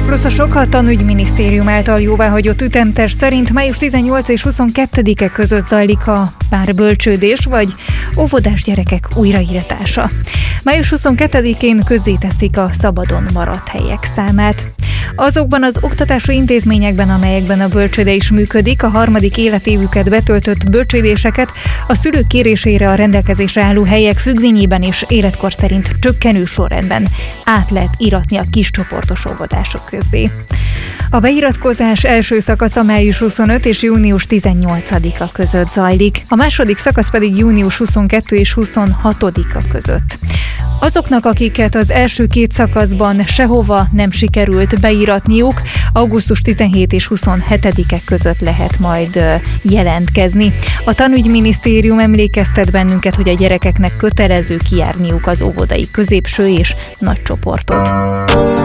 Pluszosok a Tanügyminisztérium által jóváhagyott ütemterv szerint május 18 és 22-e között zajlik a párbölcsődés vagy óvodás gyerekek újraíratása. Május 22-én közzéteszik a szabadon maradt helyek számát. Azokban az oktatási intézményekben, amelyekben a bölcsőde is működik, a harmadik életévüket betöltött bölcsődéseket a szülők kérésére a rendelkezésre álló helyek függvényében is életkor szerint csökkenő sorrendben át lehet íratni a kiscsoportos óvodások közé. A beiratkozás első szakasza május 25 és június 18-a között zajlik, a második szakasz pedig június 22 és 26-a között. Azoknak, akiket az első két szakaszban sehova nem sikerült beiratniuk, augusztus 17 és 27-e között lehet majd jelentkezni. A Tanügyminisztérium emlékeztet bennünket, hogy a gyerekeknek kötelező kijárniuk az óvodai középső és nagy csoportot.